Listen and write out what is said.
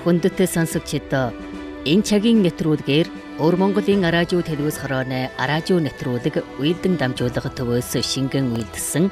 Хүндэт сонсогчдоо энэ цагийн нэвтрүүлгээр Өр Монголын радио телевиз хорооны радио нэвтрүүлэг Уйлдэн дамжуулах төвөөс шингэн үйлдсэн